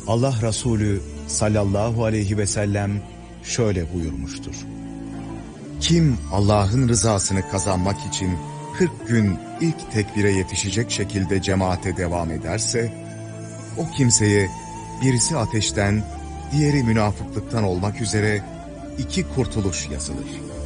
Allah Resulü sallallahu aleyhi ve sellem şöyle buyurmuştur: Kim Allah'ın rızasını kazanmak için 40 gün ilk tekbire yetişecek şekilde cemaate devam ederse, o kimseye birisi ateşten, diğeri münafıklıktan olmak üzere 2 kurtuluş yazılır.